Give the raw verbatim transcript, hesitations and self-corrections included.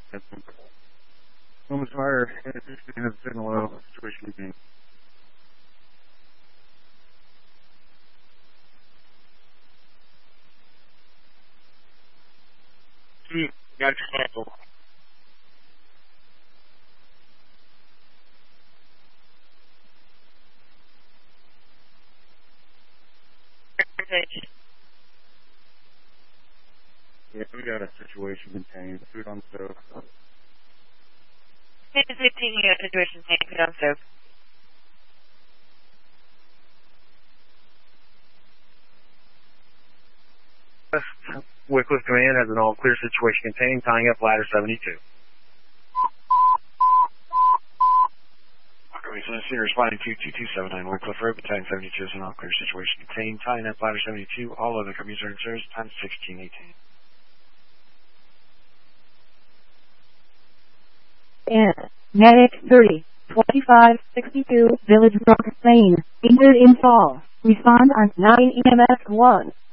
Homeless fire in the signal oil situation again. Hmm, got your cancel. Yeah, we got a situation contained. Food on stove. fifteen, you got a situation contained. Food on stove. Wycliffe Command has an all-clear situation contained, tying up ladder seventy-two. Senior responding to two two seven nine Wycliffe Road, Battalion seventy-two is an all-clear situation contained, tying up ladder seventy-two. All other companies are in service, time sixteen eighteen. And Medic thirty, twenty-five sixty-two, Village Rock, Maine, injured in fall. Respond on nine E M S one.